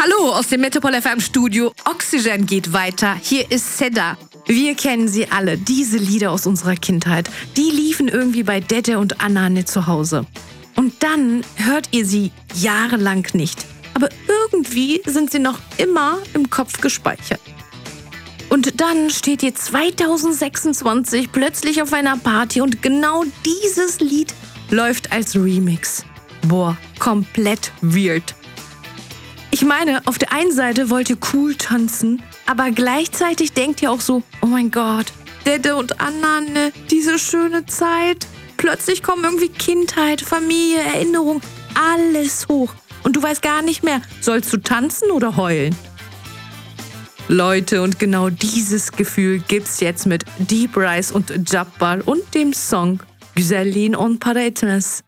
Hallo aus dem Metropol FM Studio. Oxygen geht weiter. Hier ist Seda. Wir kennen sie alle, diese Lieder aus unserer Kindheit. Die liefen irgendwie bei Dede und Anna zu Hause. Und dann hört ihr sie jahrelang nicht. Aber irgendwie sind sie noch immer im Kopf gespeichert. Und dann steht ihr 2026 plötzlich auf einer Party und genau dieses Lied läuft als Remix. Boah, komplett weird. Ich meine, auf der einen Seite wollt ihr cool tanzen, aber gleichzeitig denkt ihr auch so, oh mein Gott, Dede und Anna, diese schöne Zeit. Plötzlich kommen irgendwie Kindheit, Familie, Erinnerung, alles hoch. Und du weißt gar nicht mehr, sollst du tanzen oder heulen? Leute, und genau dieses Gefühl gibt's jetzt mit Deep Rise und Jabbar und dem Song Güzelliğin On Para Etmez.